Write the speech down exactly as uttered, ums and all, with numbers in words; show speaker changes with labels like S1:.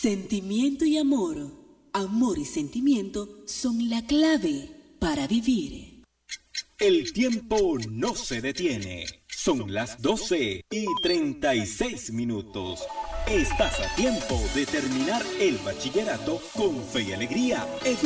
S1: Sentimiento y amor, amor y sentimiento son la clave para vivir.
S2: El tiempo no se detiene. Son las doce y treinta y seis minutos. Estás a tiempo de terminar el bachillerato con fe y alegría.